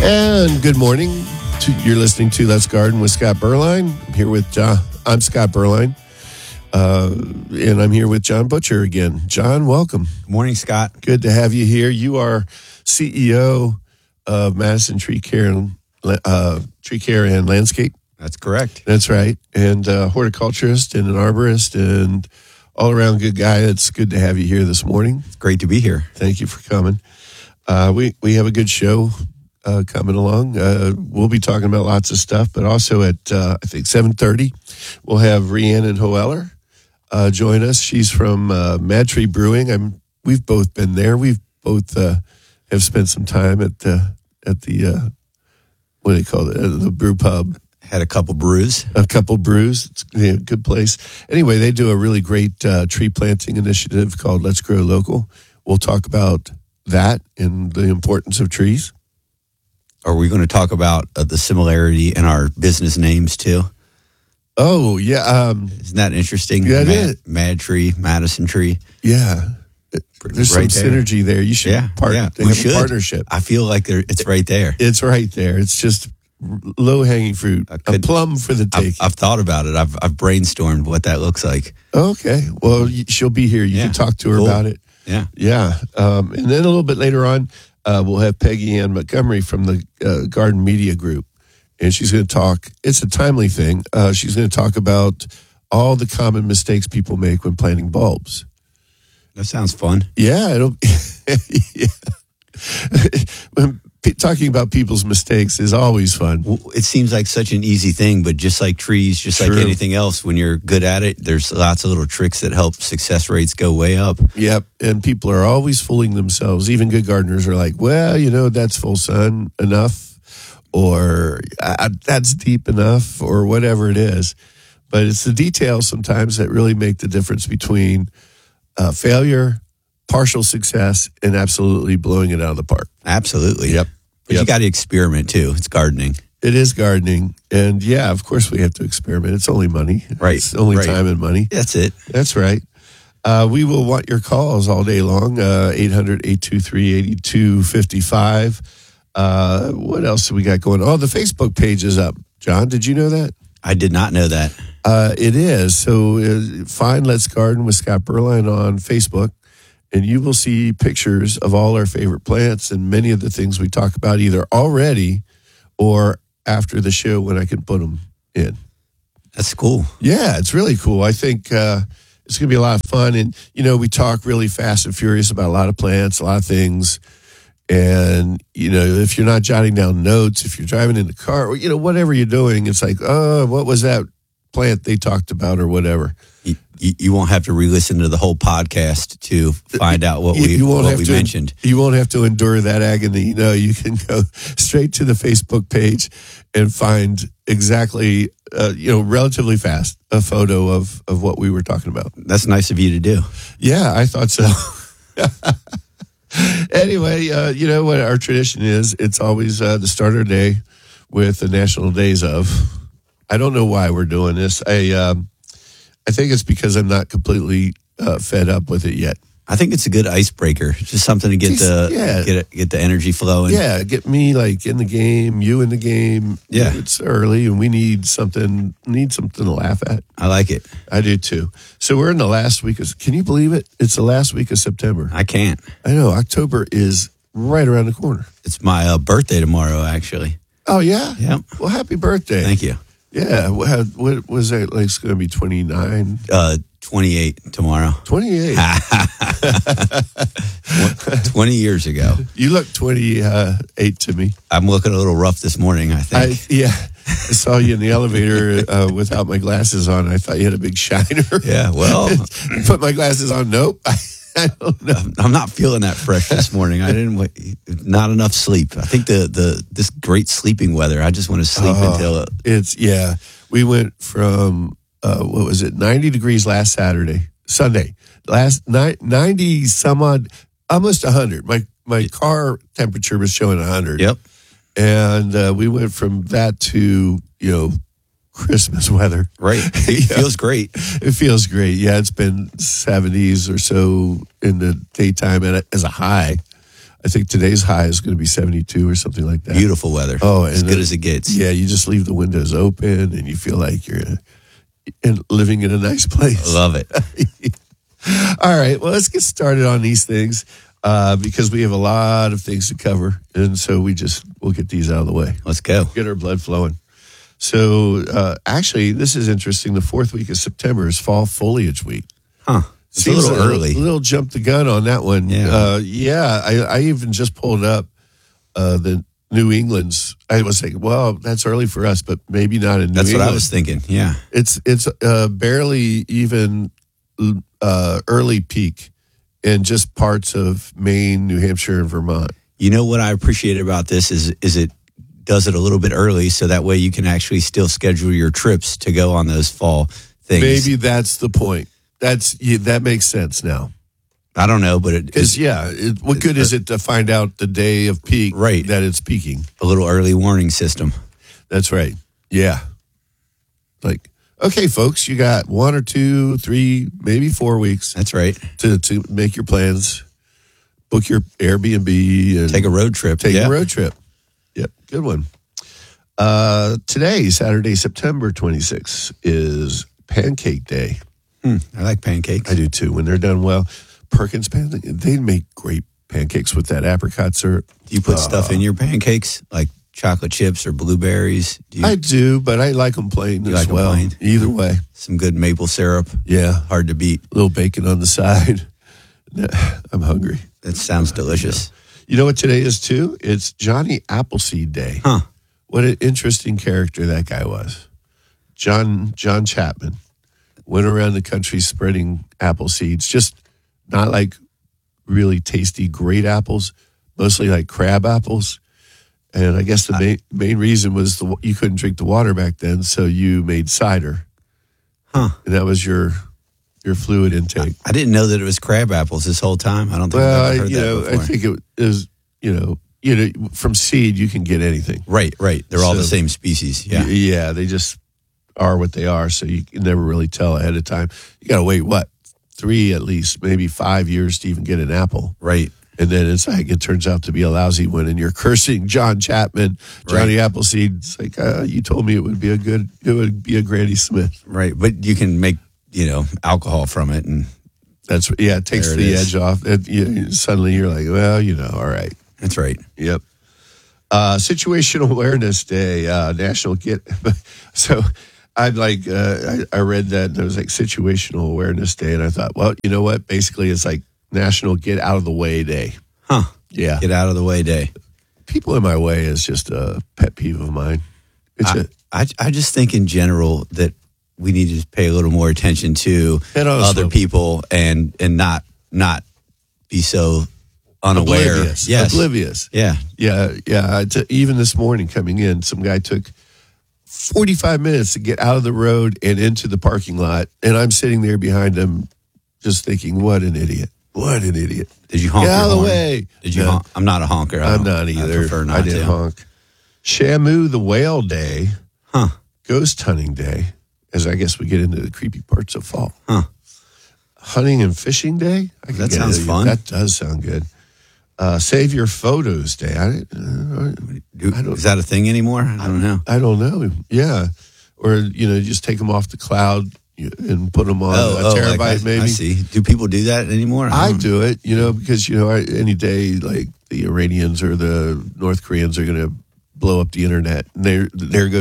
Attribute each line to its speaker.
Speaker 1: And good morning. You're listening to Let's Garden with Scott Berline. I'm here with John. I'm Scott Berline. And I'm here with John Butcher again. John, welcome.
Speaker 2: Good morning, Scott.
Speaker 1: Good to have you here. You are CEO of Madison Tree Care and Landscape.
Speaker 2: That's correct.
Speaker 1: That's right. And horticulturist and an arborist and all-around good guy. It's good to have you here this morning.
Speaker 2: It's great to be here.
Speaker 1: Thank you for coming. We have a good show coming along. We'll be talking about lots of stuff, but also at, I think, 7:30, we'll have Rhiannon Hoeller join us. She's from Mad Tree Brewing. We've both been there. We've both have spent some time at the what do you call it? The brew pub.
Speaker 2: Had a couple brews.
Speaker 1: It's a good place. Anyway, they do a really great tree planting initiative called Let's Grow Local. We'll talk about that and the importance of trees.
Speaker 2: Are we going to talk about the similarity in our business names too?
Speaker 1: Oh, yeah.
Speaker 2: Isn't that interesting?
Speaker 1: Yeah,
Speaker 2: Mad Tree, Madison Tree.
Speaker 1: Yeah. There's
Speaker 2: right
Speaker 1: some synergy there. You should
Speaker 2: we
Speaker 1: have
Speaker 2: should.
Speaker 1: a partnership.
Speaker 2: I feel like it's right there.
Speaker 1: It's right there. It's just low-hanging fruit. A plum for the taking.
Speaker 2: I've thought about it. I've brainstormed what that looks like.
Speaker 1: Okay. Well, she'll be here. You can talk to her about it.
Speaker 2: Yeah.
Speaker 1: Yeah. And then a little bit later on, we'll have Peggy Ann Montgomery from the Garden Media Group. And she's going to talk. It's a timely thing. She's going to talk about all the common mistakes people make when planting bulbs.
Speaker 2: That sounds fun.
Speaker 1: Yeah. Talking about people's mistakes is always fun.
Speaker 2: Well, it seems like such an easy thing, but just like trees, just like anything else, when you're good at it, there's lots of little tricks that help success rates go way up.
Speaker 1: Yep, and people are always fooling themselves. Even good gardeners are like, well, that's full sun enough, or that's deep enough, or whatever it is. But it's the details sometimes that really make the difference between failure, partial success, and absolutely blowing it out of the park.
Speaker 2: Absolutely.
Speaker 1: Yep.
Speaker 2: But you got to experiment too. It's gardening.
Speaker 1: It is gardening. And yeah, of course we have to experiment. It's only money.
Speaker 2: Right.
Speaker 1: It's only time and money.
Speaker 2: That's it.
Speaker 1: That's right. We will want your calls all day long. 800-823-8255. What else do we got going? Oh, the Facebook page is up. John, did you know that?
Speaker 2: I did not know that.
Speaker 1: It is. So find Let's Garden with Scott Berline on Facebook. And you will see pictures of all our favorite plants and many of the things we talk about either already or after the show when I can put them in.
Speaker 2: That's cool.
Speaker 1: Yeah, it's really cool. I think it's going to be a lot of fun. And, we talk really fast and furious about a lot of plants, a lot of things. And, if you're not jotting down notes, if you're driving in the car, whatever you're doing, it's like, oh, what was that plant they talked about or whatever.
Speaker 2: You won't have to re-listen to the whole podcast to find out what we mentioned.
Speaker 1: You won't have to endure that agony. You can go straight to the Facebook page and find exactly, relatively fast, a photo of what we were talking about.
Speaker 2: That's nice of you to do.
Speaker 1: Yeah, I thought so. Anyway, you know what our tradition is? It's always the start of the day with the National Days of. I don't know why we're doing this. I think it's because I'm not completely fed up with it yet.
Speaker 2: I think it's a good icebreaker. It's just something to get the energy flowing.
Speaker 1: Yeah, get me in the game, you in the game.
Speaker 2: Yeah,
Speaker 1: it's early and we need something to laugh at.
Speaker 2: I like it.
Speaker 1: I do too. So we're in the last week of. Can you believe it? It's the last week of September.
Speaker 2: I can't.
Speaker 1: I know. October is right around the corner.
Speaker 2: It's my birthday tomorrow, actually.
Speaker 1: Oh yeah.
Speaker 2: Yeah.
Speaker 1: Well, happy birthday.
Speaker 2: Thank you.
Speaker 1: Yeah, what was that like? It's going to be 29?
Speaker 2: 28 tomorrow.
Speaker 1: 28.
Speaker 2: 20 years ago.
Speaker 1: You look 28 to me.
Speaker 2: I'm looking a little rough this morning, I think.
Speaker 1: I saw you in the elevator without my glasses on. I thought you had a big shiner.
Speaker 2: Yeah, well.
Speaker 1: Put my glasses on. Nope. I don't know.
Speaker 2: I'm not feeling that fresh this morning. I didn't. Not enough sleep. I think this great sleeping weather. I just want to sleep until
Speaker 1: it's. Yeah, we went from 90 degrees last Sunday. Last night 90 some odd, almost 100. My car temperature was showing 100.
Speaker 2: Yep.
Speaker 1: And we went from that to Christmas weather.
Speaker 2: Right. It feels great.
Speaker 1: It feels great. Yeah, it's been 70s or so in the daytime as a high. I think today's high is going to be 72 or something like that.
Speaker 2: Beautiful weather.
Speaker 1: Oh,
Speaker 2: as good as it gets.
Speaker 1: Yeah, you just leave the windows open and you feel like you're living in a nice place.
Speaker 2: Love it.
Speaker 1: All right, well, let's get started on these things because we have a lot of things to cover, and so we'll get these out of the way.
Speaker 2: Let's go.
Speaker 1: Get our blood flowing. So, actually, this is interesting. The 4th week of September is fall foliage week.
Speaker 2: Huh. It's a little early.
Speaker 1: A little jump the gun on that one.
Speaker 2: Yeah.
Speaker 1: I even just pulled up the New England's. I was thinking, well, that's early for us, but maybe not in New England.
Speaker 2: That's what I was thinking, yeah.
Speaker 1: It's barely even early peak in just parts of Maine, New Hampshire, and Vermont.
Speaker 2: You know what I appreciate about this is it does it a little bit early, so that way you can actually still schedule your trips to go on those fall things.
Speaker 1: Maybe that's the point. That makes sense now.
Speaker 2: I don't know, but
Speaker 1: what good is it to find out the day of peak that it's peaking?
Speaker 2: A little early warning system.
Speaker 1: That's right. Yeah. Like, okay, folks, you got 1 or 2, 3, maybe 4 weeks.
Speaker 2: That's right.
Speaker 1: To make your plans, book your Airbnb, and
Speaker 2: take a road trip.
Speaker 1: Take a road trip. Yep, good one. Today, Saturday, September 26th, is Pancake Day.
Speaker 2: I like pancakes.
Speaker 1: I do too. When they're done well, Perkins pancakes, they make great pancakes with that apricot syrup.
Speaker 2: Do you put stuff in your pancakes, like chocolate chips or blueberries?
Speaker 1: I do, but I like them plain as well. Plain? Either way.
Speaker 2: Some good maple syrup.
Speaker 1: Yeah.
Speaker 2: Hard to beat.
Speaker 1: A little bacon on the side. I'm hungry.
Speaker 2: That sounds delicious.
Speaker 1: You know what today is too? It's Johnny Appleseed Day.
Speaker 2: Huh.
Speaker 1: What an interesting character that guy was. John Chapman. Went around the country spreading apple seeds, just not like really tasty, great apples, mostly like crab apples. And I guess the main reason was you couldn't drink the water back then, so you made cider.
Speaker 2: Huh.
Speaker 1: And that was your fluid intake.
Speaker 2: I didn't know that it was crab apples this whole time. I don't think I've ever heard that before.
Speaker 1: I think it is, from seed, you can get anything.
Speaker 2: Right. They're all the same species. Yeah.
Speaker 1: Yeah, they just are what they are, so you can never really tell ahead of time. You got to wait, 3 at least, maybe 5 years to even get an apple.
Speaker 2: Right.
Speaker 1: And then it's like it turns out to be a lousy one, and you're cursing John Chapman, Johnny Appleseed. It's like, you told me it would be a Granny Smith.
Speaker 2: Right, but you can make, alcohol from it, and
Speaker 1: it takes the edge off. Suddenly you're like, well, all right.
Speaker 2: That's right.
Speaker 1: Yep. Situational Awareness Day, National Get. So I'm like, I read that and it was like Situational Awareness Day, and I thought, well, you know what? Basically, it's like National Get Out of the Way Day.
Speaker 2: Huh.
Speaker 1: Yeah.
Speaker 2: Get out of the way day.
Speaker 1: People in my way is just a pet peeve of mine.
Speaker 2: I just think in general that we need to pay a little more attention to other people and not be so unaware.
Speaker 1: Oblivious.
Speaker 2: Yes.
Speaker 1: Oblivious.
Speaker 2: Yeah.
Speaker 1: Yeah. Even this morning coming in, some guy took 45 minutes to get out of the road and into the parking lot. And I'm sitting there behind him just thinking, what an idiot. What an idiot.
Speaker 2: Did you honk?
Speaker 1: Get out of the
Speaker 2: horn?
Speaker 1: way.
Speaker 2: Did you honk? I'm not a honker.
Speaker 1: I'm not either.
Speaker 2: I prefer not
Speaker 1: I didn't
Speaker 2: to.
Speaker 1: honk. Shamu the Whale Day.
Speaker 2: Huh.
Speaker 1: Ghost Hunting Day. As I guess we get into the creepy parts of fall.
Speaker 2: Huh.
Speaker 1: Hunting and Fishing Day.
Speaker 2: That sounds fun.
Speaker 1: That does sound good. Save Your Photos Day.
Speaker 2: Is that a thing anymore? I don't know.
Speaker 1: I don't know. Yeah. Or, just take them off the cloud and put them on a terabyte maybe.
Speaker 2: I see. Do people do that anymore?
Speaker 1: I do it, because, any day, like the Iranians or the North Koreans are going to blow up the internet. And there goes